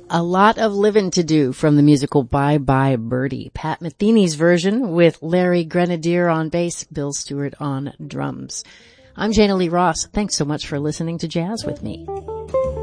A Lot of Livin' to Do from the musical Bye Bye Birdie. Pat Metheny's version with Larry Grenadier on bass, Bill Stewart on drums. I'm Jana Lee Ross. Thanks so much for listening to Jazz with me.